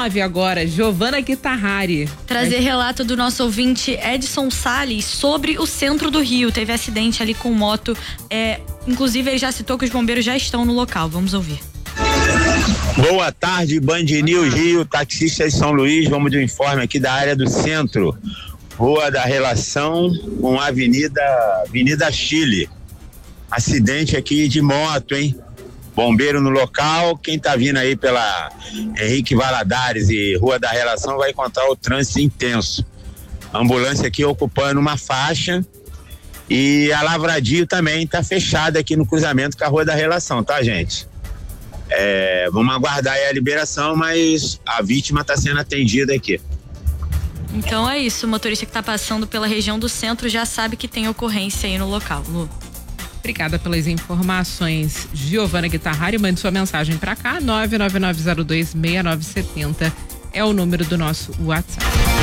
9 agora, Giovana Guitarrari. Trazer relato do nosso ouvinte Edson Salles sobre o centro do Rio. Teve acidente ali com moto. Inclusive, ele já citou que os bombeiros já estão no local. Vamos ouvir. Boa tarde, Band News Rio, taxistas de São Luís. Vamos de um informe aqui da área do centro. Rua da Relação com a Avenida Chile. Acidente aqui de moto, hein? Bombeiro no local. Quem tá vindo aí pela Henrique Valadares e Rua da Relação vai encontrar o trânsito intenso. Ambulância aqui ocupando uma faixa e a Lavradio também tá fechada aqui no cruzamento com a Rua da Relação, tá, gente? Vamos aguardar aí a liberação, mas a vítima tá sendo atendida aqui. Então é isso, o motorista que tá passando pela região do centro já sabe que tem ocorrência aí no local, Lu. Obrigada pelas informações, Giovana Guitarrari. Mande sua mensagem para cá, 999026970 é o número do nosso WhatsApp.